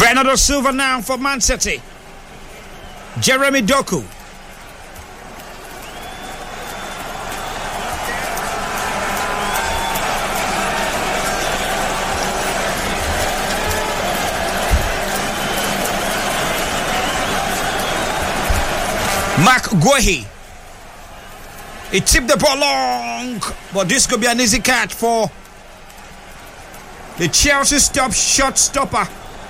Bernardo Silva now for Man City. Jeremy Doku. Mark Guehi. He tipped the ball long, but this could be an easy catch for the Chelsea shot stopper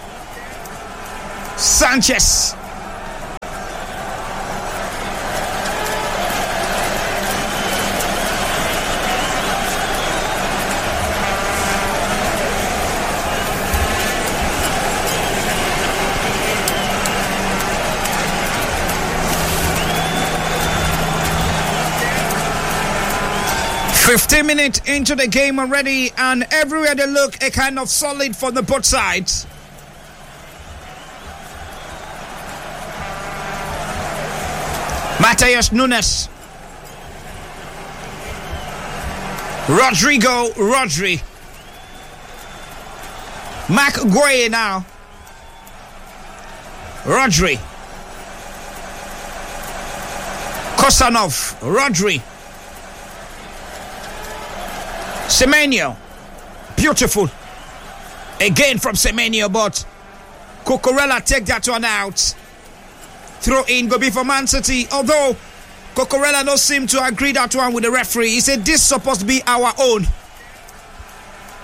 Sanchez. $15 minutes into the game already, and everywhere they look, a kind of solid for the both sides. Matheus Nunes. Rodri. Mark Guehi now. Rodri. Kosanov. Rodri. Semenyo, beautiful. Again from Semenyo, but Cucurella take that one out. Throw in go be for Man City. Although Cucurella don't seem to agree that one with the referee. He said this is supposed to be our own.